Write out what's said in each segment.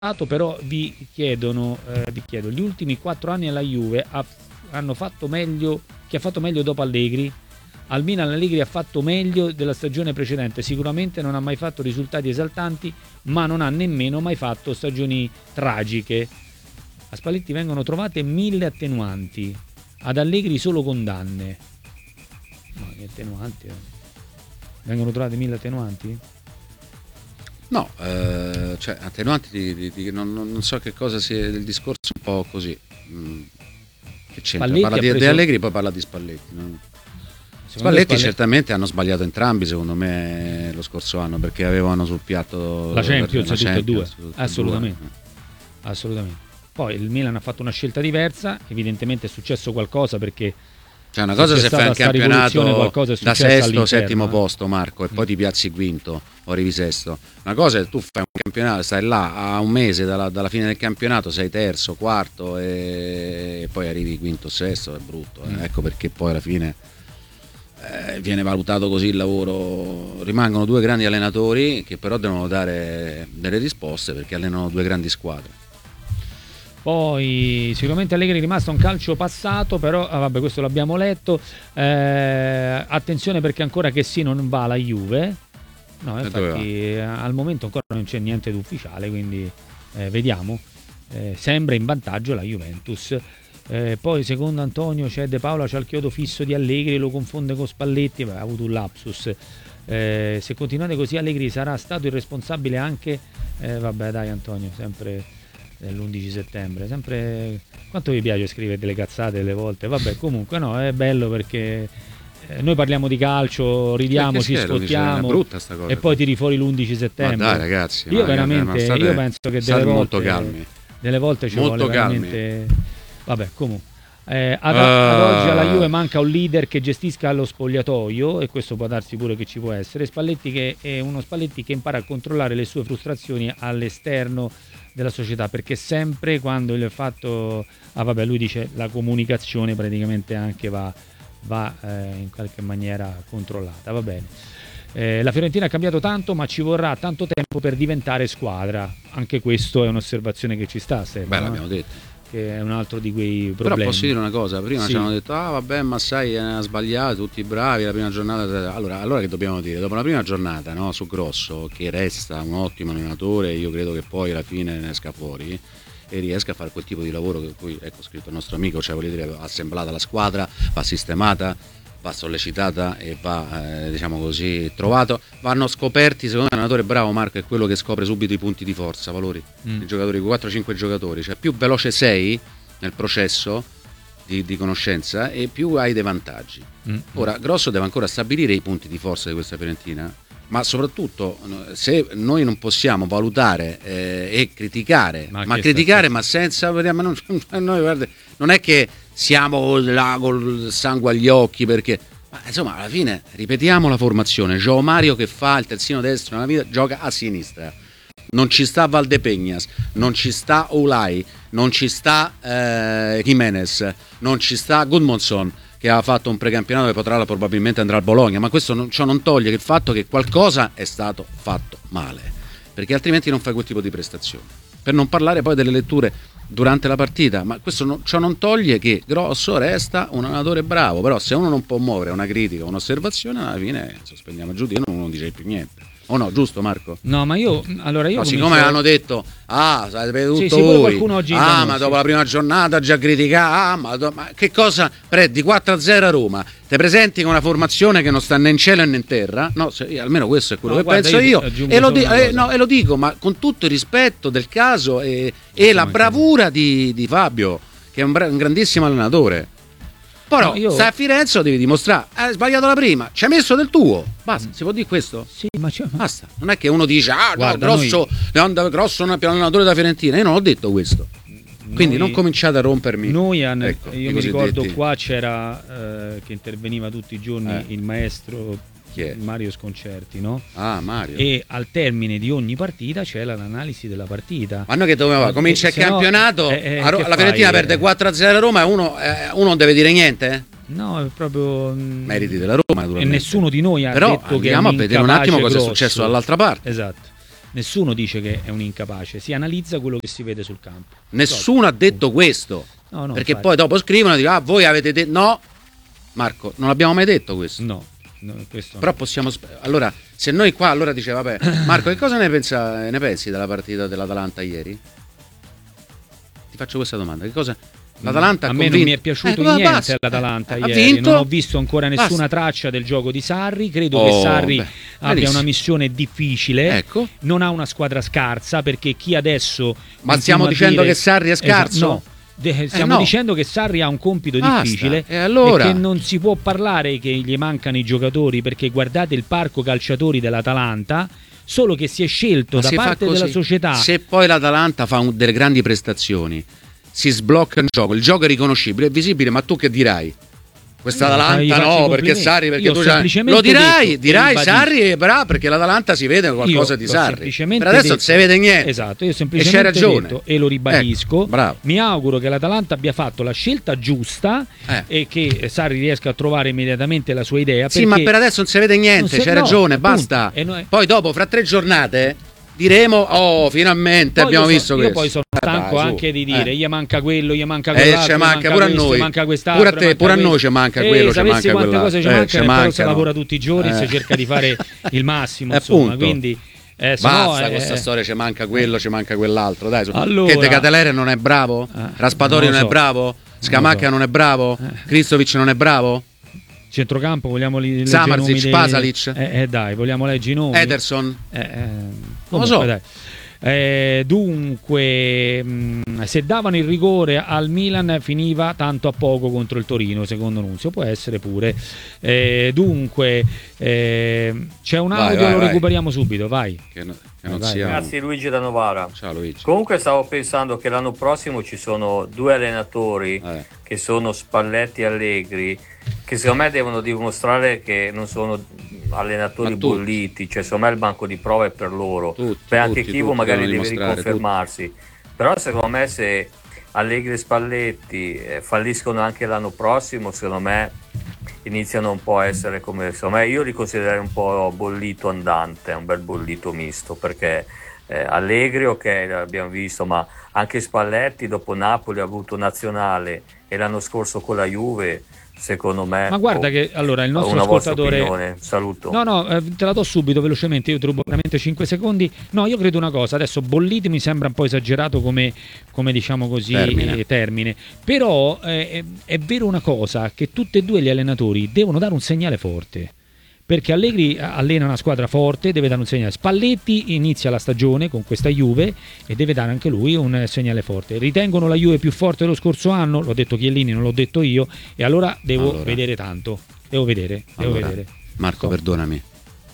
però vi chiedo, gli ultimi 4 anni alla Juve hanno fatto meglio, chi ha fatto meglio dopo Allegri? Al Milan Allegri ha fatto meglio della stagione precedente, sicuramente non ha mai fatto risultati esaltanti, ma non ha nemmeno mai fatto stagioni tragiche. A Spalletti vengono trovate 1000 attenuanti, ad Allegri solo condanne. No, che attenuanti? Vengono trovate 1000 attenuanti? No, cioè attenuanti non so che cosa sia il discorso, un po' così. Che c'entra? Spalletti parla di Allegri, poi parla di Spalletti. No? Spalletti certamente hanno sbagliato entrambi, secondo me, lo scorso anno, perché avevano sul piatto la Champions, tutte e due. Assolutamente. Poi il Milan ha fatto una scelta diversa, evidentemente è successo qualcosa, perché cioè una cosa se fai un campionato da sesto, settimo posto, Marco, e poi ti piazzi quinto o arrivi sesto. Una cosa è che tu fai un campionato, stai là a un mese dalla fine del campionato, sei terzo, quarto e poi arrivi quinto, sesto, è brutto. Ecco perché poi alla fine viene valutato così il lavoro. Rimangono due grandi allenatori che però devono dare delle risposte, perché allenano due grandi squadre. Poi sicuramente Allegri è rimasto un calcio passato, però vabbè, questo l'abbiamo letto. Attenzione, perché ancora che sì non va alla Juve. No, infatti al momento ancora non c'è niente di ufficiale, quindi vediamo. Sembra in vantaggio la Juventus. Poi secondo Antonio c'è De Paola, c'ha il chiodo fisso di Allegri, lo confonde con Spalletti. Ha avuto un lapsus. Se continuate così Allegri sarà stato il responsabile anche vabbè dai Antonio, sempre l'11 settembre, sempre. Quanto vi piace scrivere delle cazzate delle volte? Vabbè, comunque no, è bello perché noi parliamo di calcio, ridiamo, ci scottiamo, brutta sta cosa, e poi tiri fuori l'11 settembre. Ma dai ragazzi, io veramente, io penso che delle volte molto calmi. Delle volte ci molto vuole calmi. veramente. Vabbè, comunque ad oggi alla Juve manca un leader che gestisca lo spogliatoio, e questo può darsi pure che ci può essere. Spalletti che è uno Spalletti che impara a controllare le sue frustrazioni all'esterno della società, perché sempre quando il fatto vabbè, lui dice la comunicazione praticamente anche va in qualche maniera controllata, va bene. La Fiorentina ha cambiato tanto, ma ci vorrà tanto tempo per diventare squadra. Anche questo è un'osservazione che ci sta, Stefano. L'abbiamo detto, che è un altro di quei problemi. Però posso dire una cosa, prima sì. ci hanno detto vabbè, ma sai, ha sbagliato, tutti bravi, la prima giornata. Allora che dobbiamo dire? Dopo la prima giornata, no, su Grosso, che resta un ottimo allenatore, io credo che poi alla fine ne esca fuori e riesca a fare quel tipo di lavoro che poi, ecco, scritto il nostro amico, cioè voglio dire, va assemblata la squadra, va sistemata, va sollecitata e va diciamo così trovato. Vanno scoperti, secondo me l'allenatore bravo, Marco, è quello che scopre subito i punti di forza, valori, i giocatori, 4-5 giocatori, cioè più veloce sei nel processo di conoscenza e più hai dei vantaggi. Ora Grosso deve ancora stabilire i punti di forza di questa Fiorentina, ma soprattutto se noi non possiamo valutare e criticare, ma senza, noi, guarda, non è che siamo là col sangue agli occhi, perché insomma alla fine ripetiamo la formazione. Gio Mario che fa il terzino destro nella vita gioca a sinistra, non ci sta Valdepegnas, non ci sta Olai, non ci sta Jimenez, non ci sta Gudmundsson, che ha fatto un precampionato che potrà probabilmente andrà al Bologna, ma questo ciò non toglie il fatto che qualcosa è stato fatto male, perché altrimenti non fai quel tipo di prestazione. Per non parlare poi delle letture durante la partita, ma questo ciò non toglie che Grosso resta un allenatore bravo, però se uno non può muovere una critica, un'osservazione, alla fine sospendiamo il giudizio, uno non dice più niente. O no, giusto Marco? No, ma io siccome hanno detto sapete tutto sì, voi, oggi ma dopo la prima giornata già criticare, ma che cosa, di 4-0 a Roma te presenti con una formazione che non sta né in cielo né in terra? No, almeno questo è quello che penso io, e lo dico, ma con tutto il rispetto del caso e la bravura di Fabio, che è un grandissimo allenatore. Però stai a Firenze, lo devi dimostrare. Hai sbagliato la prima, ci hai messo del tuo. Basta, si può dire questo? Sì, ma basta. Non è che uno dice guarda, Grosso non è più allenatore da Fiorentina. Io non ho detto questo. Quindi non cominciate a rompermi. Io mi ricordo qua c'era che interveniva tutti i giorni il maestro Mario Sconcerti, no? Mario. E al termine di ogni partita c'è l'analisi della partita. Ma noi che dove comincia il campionato, la Fiorentina perde 4-0 a Roma e uno non deve dire niente? No, è proprio meriti della Roma, e nessuno di noi ha però detto che andiamo a vedere un attimo cosa Grosso. è successo dall'altra parte. Esatto. Nessuno dice che è un incapace, si analizza quello che si vede sul campo. Nessuno ha detto questo, no, perché infatti. poi dopo scrivono e dicono voi avete detto no. Marco, non abbiamo mai detto questo. No, questo però no. possiamo allora, se noi qua allora dice vabbè, Marco, che cosa ne pensi della partita dell'Atalanta ieri? Ti faccio questa domanda, che cosa l'Atalanta a me non mi è piaciuto niente l'Atalanta ieri, vinto. Non ho visto ancora nessuna traccia del gioco di Sarri, credo che Sarri abbia una missione difficile, ecco. Non ha una squadra scarsa, perché chi adesso ma stiamo dicendo che Sarri è scarso? No. Stiamo dicendo che Sarri ha un compito difficile e allora? E che non si può parlare che gli mancano i giocatori, perché guardate il parco calciatori dell'Atalanta, solo che si è scelto da parte della società. Se poi l'Atalanta fa delle grandi prestazioni, si sblocca il gioco è riconoscibile, è visibile, ma tu che dirai? Questa Atalanta no, perché Sarri, perché tu lo dirai Sarri è bravo, perché l'Atalanta si vede qualcosa di Sarri. Per adesso non si vede niente. Esatto, io semplicemente detto, e lo ribadisco, mi auguro che l'Atalanta abbia fatto la scelta giusta e che Sarri riesca a trovare immediatamente la sua idea. Sì, ma per adesso non si vede niente, c'hai ragione, basta. Poi dopo, fra 3 giornate diremo finalmente poi abbiamo visto questo. Io poi sono stanco anche di dire gli manca quello, gli manca quell'altro, manca pure questo, a noi, manca quest'altro, pure a noi ci manca quello, ci manca quante cose ci mancano, però si lavora no. tutti i giorni, si cerca di fare il massimo, insomma, quindi basta questa storia, ci manca quello, ci manca quell'altro, dai. Allora, che De Ketelere non è bravo? Raspadori non è bravo? Scamacca non è bravo? Kristovic non è bravo? Centrocampo vogliamo leggere Samardzic, Pasalic, dai, vogliamo leggere i nomi. Ederson, non lo so. Dunque, se davano il rigore al Milan finiva tanto a poco contro il Torino, secondo Nunzio, può essere pure. Dunque, c'è un audio, lo recuperiamo subito, vai. Grazie Luigi da Novara. Ciao Luigi. Comunque stavo pensando che l'anno prossimo ci sono 2 allenatori che sono Spalletti e Allegri, che secondo me devono dimostrare che non sono allenatori bolliti, cioè secondo me il banco di prova è per loro. Anche Chivo magari deve riconfermarsi, però secondo me se Allegri e Spalletti falliscono anche l'anno prossimo, secondo me iniziano un po' a essere come, secondo me, io li considererei un po' bollito andante, un bel bollito misto, perché Allegri ok, l'abbiamo visto, ma anche Spalletti dopo Napoli ha avuto nazionale e l'anno scorso con la Juve, secondo me. Ma guarda che allora il nostro ascoltatore, saluto. No, te la do subito velocemente, io trovo veramente 5 secondi. No, io credo una cosa, adesso bollito mi sembra un po' esagerato come diciamo così termine. Però è vero una cosa, che tutti e 2 gli allenatori devono dare un segnale forte. Perché Allegri allena una squadra forte, deve dare un segnale. Spalletti inizia la stagione con questa Juve e deve dare anche lui un segnale forte. Ritengono la Juve più forte dello scorso anno, l'ho detto Chiellini, non l'ho detto io, e allora devo vedere tanto. Devo vedere. Marco, perdonami.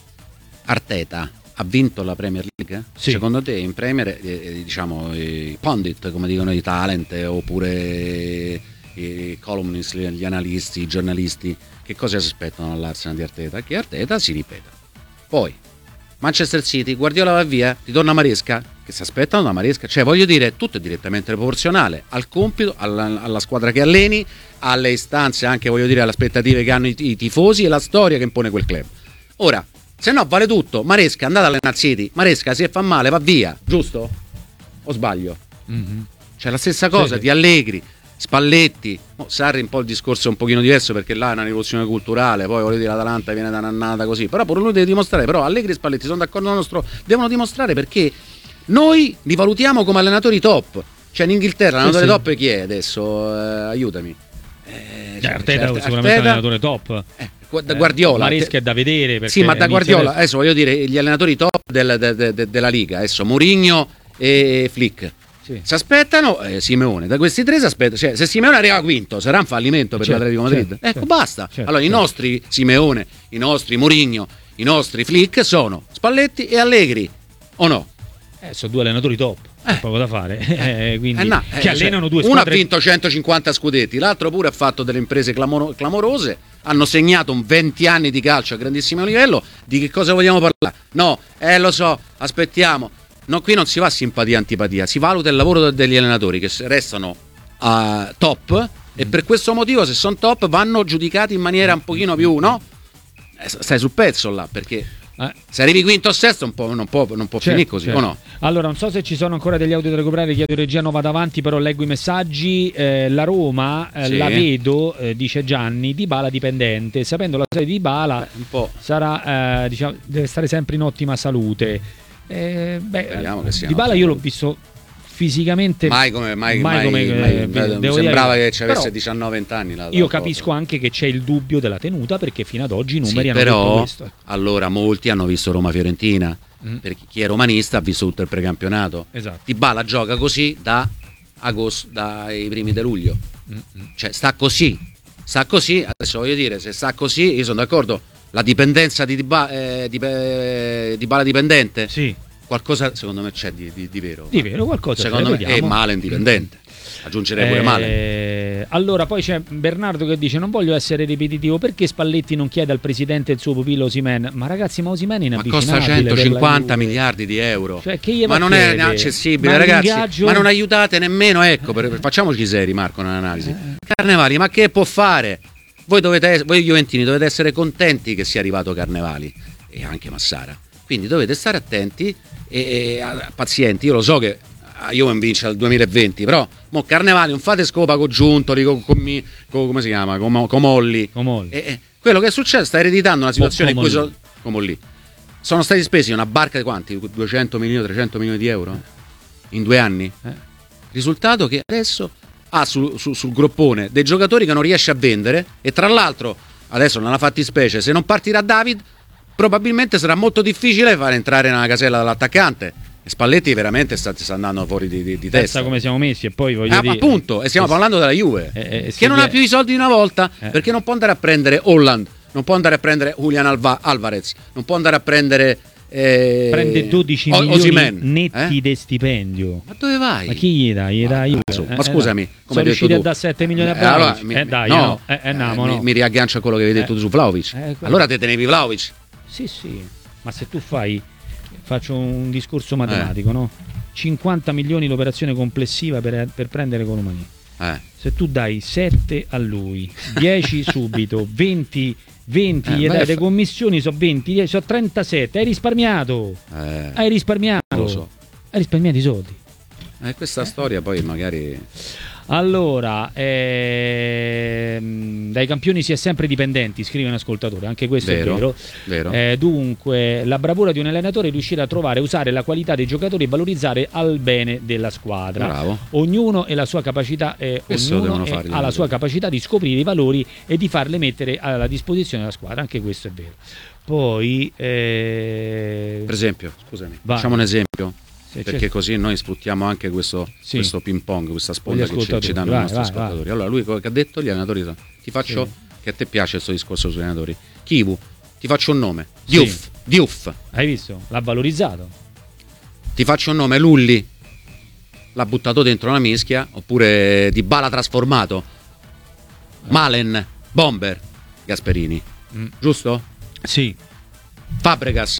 Arteta ha vinto la Premier League? Sì. Secondo te in Premier, diciamo, i pundit, come dicono i talent, oppure i columnist, gli analisti, i giornalisti, che cosa si aspettano dall'Arsenal di Arteta? Che Arteta si ripeta. Poi Manchester City, Guardiola va via, ritorna Maresca, che si aspettano da Maresca? Cioè, voglio dire, tutto è direttamente proporzionale al compito, alla squadra che alleni, alle istanze, anche voglio dire alle aspettative che hanno i tifosi e la storia che impone quel club. Ora, se no vale tutto, Maresca andate a allenare City, Maresca se fa male va via, giusto? O sbaglio? Mm-hmm. Cioè la stessa cosa di Allegri, Spalletti, Sarri un po' il discorso è un pochino diverso perché là è una rivoluzione culturale, poi voglio dire l'Atalanta viene da un'annata così, però pure lui deve dimostrare, però Allegri e Spalletti sono d'accordo nostro, devono dimostrare, perché noi li valutiamo come allenatori top, cioè in Inghilterra l'allenatore top chi è adesso? Aiutami. Arteta è sicuramente un allenatore top. Da Guardiola. Maresca è da vedere, sì, ma da Guardiola adesso voglio dire gli allenatori top della Liga, adesso Mourinho e Flick. Sì. Si aspettano Simeone, da questi 3 si aspetta, cioè, se Simeone arriva quinto sarà un fallimento per l'Atletico Madrid. Basta. Allora i nostri Simeone, i nostri Mourinho, i nostri Flick sono Spalletti e Allegri, o no? Sono 2 allenatori top, c'è poco da fare. Quindi che allenano 2 squadre. Uno ha vinto 150 scudetti, l'altro pure ha fatto delle imprese clamorose, hanno segnato 20 anni di calcio a grandissimo livello. Di che cosa vogliamo parlare? No, lo so, aspettiamo. No, qui non si va a simpatia antipatia, si valuta il lavoro degli allenatori che restano top e per questo motivo se sono top vanno giudicati in maniera un pochino più, no? Stai sul pezzo là, perché Se arrivi quinto o sesto non può finire così, o no? Allora, non so se ci sono ancora degli audio da recuperare, chiedo regia, no, vado avanti, però leggo i messaggi. La Roma, la vedo, dice Gianni, Dybala dipendente, sapendo la storia di Dybala sarà, deve stare sempre in ottima salute. Dybala io l'ho visto fisicamente mai come sembrava che ci avesse 19-20 anni. Io capisco anche che c'è il dubbio della tenuta, perché fino ad oggi i numeri hanno detto questo. Allora molti hanno visto Roma-Fiorentina, perché chi è romanista ha visto tutto il precampionato. Esatto. Dybala gioca così da agosto, dai primi di luglio. Cioè sta così. Adesso voglio dire, se sta così, io sono d'accordo. La dipendenza di Dybala dipendente? Sì. Qualcosa secondo me c'è di vero. Di vero, qualcosa. Secondo me è Malen dipendente. Aggiungerei pure Malen. Allora poi c'è Bernardo che dice: non voglio essere ripetitivo, perché Spalletti non chiede al presidente il suo pupillo Osimhen? Ma ragazzi, ma Osimhen è inavvicinabile, costa 150 miliardi di euro. Cioè, ma non è accessibile, ragazzi. Ma non aiutate nemmeno, facciamoci seri, Marco, un'analisi. Carnevali, ma che può fare? Voi Juventini dovete essere contenti che sia arrivato Carnevali e anche Massara. Quindi dovete stare attenti e pazienti. Io lo so che Juve vince al 2020, però mo Carnevali non fate scopa con Giuntoli, come si chiama? Con Molli. Quello che è successo, sta ereditando una situazione in cui sono stati spesi una barca di quanti? 200 milioni, 300 milioni di euro in 2 anni. Risultato che adesso ha sul groppone dei giocatori che non riesce a vendere, e tra l'altro adesso nella fattispecie, se non partirà David, probabilmente sarà molto difficile far entrare nella casella dell'attaccante. E Spalletti veramente sta andando fuori di testa. Pensa come siamo messi, e poi voglio dire, appunto, e stiamo parlando della Juve, che non ha più i soldi di una volta, perché non può andare a prendere Holland, non può andare a prendere Julian Alvarez, non può andare a prendere prende 12 milioni netti di stipendio. Ma dove vai? Ma chi gli dà? Ma scusami, come sono riusciti a dare 7 milioni a Vlahovic? Mi riaggancio a quello che avevi detto tu su Vlahovic. Allora te tenevi Vlahovic? Sì, ma se tu faccio un discorso matematico, no? 50 milioni l'operazione complessiva per prendere Colomani. Se tu dai 7 a lui, 10 subito, 20 gli dai le commissioni, sono 20, sono 37, hai risparmiato. Lo so. Hai risparmiato i soldi. Questa storia poi magari... Allora, dai campioni si è sempre dipendenti, scrive un ascoltatore, anche questo è vero. Dunque, la bravura di un allenatore è riuscire a trovare, usare la qualità dei giocatori e valorizzare al bene della squadra. Bravo. Ognuno ha la sua capacità, ha la sua capacità di scoprire i valori e di farle mettere alla disposizione della squadra, anche questo è vero. Poi, per esempio, scusami, facciamo un esempio. Perché così noi sfruttiamo anche questo ping pong, questa sponda che ci danno i nostri ascoltatori. Allora lui che ha detto, gli allenatori, ti faccio, che a te piace questo discorso sugli allenatori, Kivu, ti faccio un nome, Diouf. Hai visto? L'ha valorizzato. Ti faccio un nome, Lulli, l'ha buttato dentro una mischia, oppure Dybala trasformato, Malen, Bomber, Gasperini, giusto? Sì. Fabregas,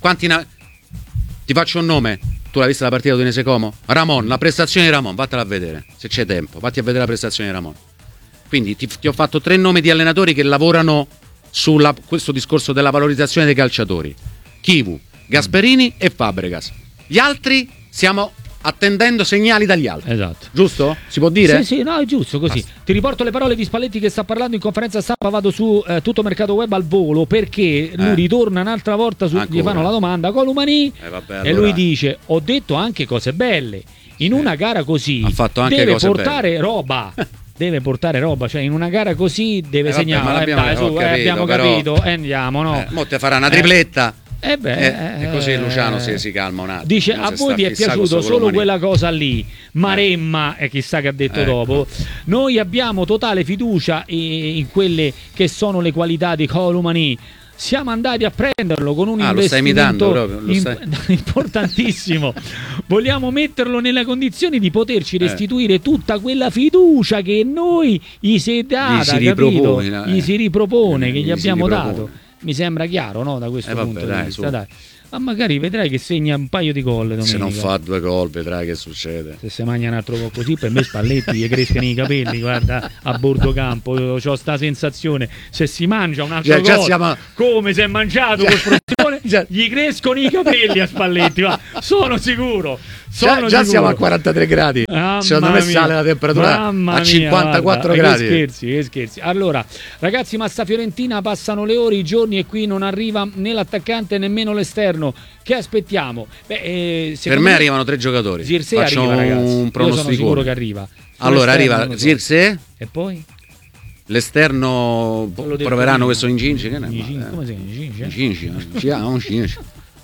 ti faccio un nome. Tu l'hai vista la partita Udinese Como? Ramon, la prestazione di Ramon, vattela a vedere, se c'è tempo, vatti a vedere la prestazione di Ramon. Quindi ti ho fatto 3 nomi di allenatori che lavorano su questo discorso della valorizzazione dei calciatori: Kivu, Gasperini e Fabregas. Gli altri stiamo attendendo segnali dagli altri. Esatto. Giusto? Si può dire? Sì, no, è giusto così. Basta. Ti riporto le parole di Spalletti che sta parlando in conferenza stampa, vado su Tutto Mercato Web al volo, perché lui ritorna un'altra volta gli fanno la domanda Colomani e lui dice: ho detto anche cose belle. In una gara così deve portare roba. Deve portare roba, cioè in una gara così deve segnare. Abbiamo capito, andiamo, no? Mo te farà una tripletta. E così Luciano si calma un attimo. Dice: a voi vi è piaciuto solo quella cosa lì, Maremma, e chissà che ha detto dopo. Noi abbiamo totale fiducia in quelle che sono le qualità di Colomani. Siamo andati a prenderlo con un investimento importantissimo. Vogliamo metterlo nelle condizioni di poterci restituire tutta quella fiducia che noi gli si è data, gli si ripropone, che gli abbiamo dato. Mi sembra chiaro, no? Da questo punto di vista, dai. Ma magari vedrai che segna un paio di gol domenica. Se non fa 2 gol vedrai che succede. Se si mangia un altro po' così, per me Spalletti gli crescono i capelli, guarda, a bordo campo. Ho sta sensazione, se si mangia un altro gol come si è mangiato col Frosinone, gli crescono i capelli a Spalletti, ma sono sicuro. Già siamo a 43 gradi. Secondo me sale la temperatura a 54 gradi. Che scherzi. Allora, ragazzi, ma sta Fiorentina passano le ore, i giorni e qui non arriva né l'attaccante nemmeno l'esterno. Che aspettiamo? Per me arrivano 3 giocatori. Zirkzee arriva, ragazzi. Un pronosticone. Io sono sicuro che arriva. Allora arriva Zirkzee e poi l'esterno proveranno questo Incinci. Che come si chiama? Incinci.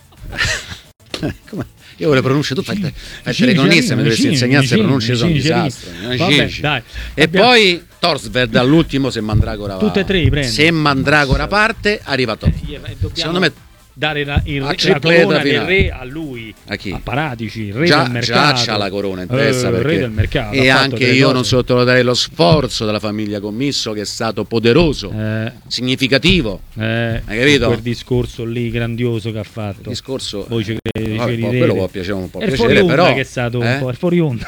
Io le pronunce, tu fai telecronista, mi dovresti insegnare se pronunce, sono un disastro. E poi Torsved all'ultimo, se Mandragora tutte e 3 prende. Se Mandragora parte arriva Totti. Secondo me dare la corona del re a lui, a chi? A Paratici, il re del mercato. Già c'ha la corona in testa, perché re del mercato, e anche io non sottovaluterei lo sforzo della famiglia Commisso, che è stato poderoso, significativo, hai capito? Quel discorso lì grandioso che ha fatto, il discorso poi quello può piacere un po', però che è stato un po' fuori onda.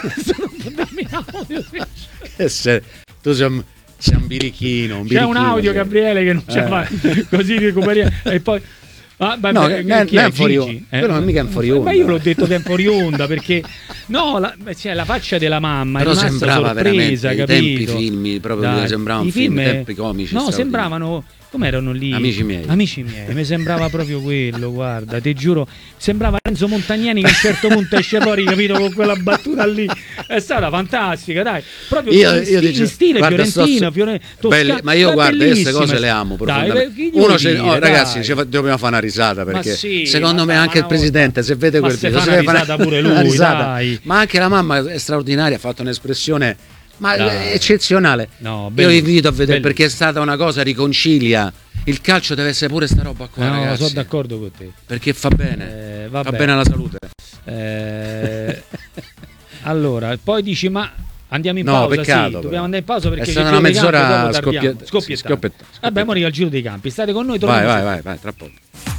Tu sei un birichino, c'è un audio, Gabriele, che non c'è mai, così recuperiamo e poi non è fuori onda, quello non è mica fuori onda. Ma io l'ho detto che è fuori onda, perché la faccia della mamma però è sembrava sorpresa, veramente capito? I tempi filmi proprio sembravano tempi comici. No, sembravano, come erano lì? Amici miei, mi sembrava proprio quello, guarda, ti giuro, sembrava Enzo Montagnani che a un certo punto esce fuori, capito, con quella battuta lì. È stata fantastica, dai, proprio in stile fiorentino, toscano. Ma io guarda, queste cose le amo profondamente. Ragazzi, dobbiamo fare una risata, perché secondo me anche il presidente, se vede quel video, si fa una risata pure lui, dai. Ma anche la mamma è straordinaria, ha fatto un'espressione eccezionale. No, io vi invito a vedere, perché è stata una cosa, riconcilia. Il calcio deve essere pure sta roba qua, ragazzi. Sono d'accordo con te, perché fa bene, fa bene alla salute. Allora, poi dici, ma andiamo in pausa? Peccato, dobbiamo andare in pausa, perché è stata una mezz'ora scoppiettata. Vabbè, ora al giro dei campi, state con noi, vai, tra poco.